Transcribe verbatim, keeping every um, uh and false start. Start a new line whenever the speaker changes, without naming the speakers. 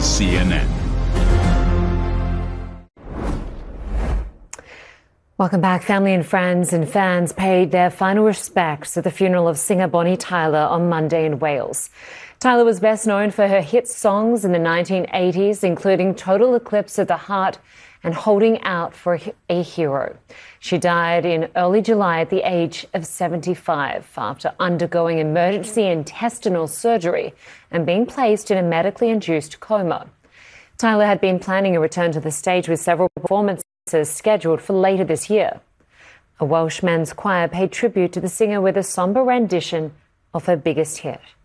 is C N N.
Welcome back. Family and friends and fans paid their final respects at the funeral of singer Bonnie Tyler on Monday in Wales. Tyler was best known for her hit songs in the nineteen eighties, including Total Eclipse of the Heart and Holding Out for a Hero. She died in early July at the age of seventy-five after undergoing emergency intestinal surgery and being placed in a medically induced coma. Tyler had been planning a return to the stage with several performances scheduled for later this year. A Welsh men's choir paid tribute to the singer with a somber rendition of her biggest hit.